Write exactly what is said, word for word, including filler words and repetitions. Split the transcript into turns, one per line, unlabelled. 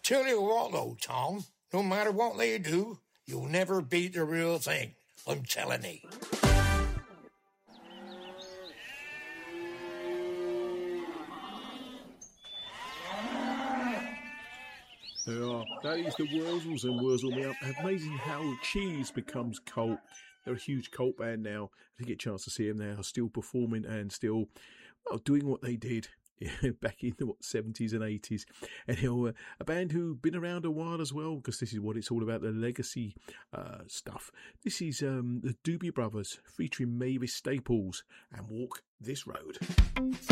Tell you what, though, Tom, no matter what they do, you'll never beat the real thing. I'm telling you.
Yeah, that is the Wurzels and Wurzel Me Up. Amazing how cheese becomes cult. They're a huge cult band now. I didn't get a chance to see them. They are still performing and still well, doing what they did back in the what, seventies and eighties. And you know, uh, a band who've been around a while as well, because this is what it's all about, the legacy uh, stuff. This is um, the Doobie Brothers featuring Mavis Staples and Walk This Road.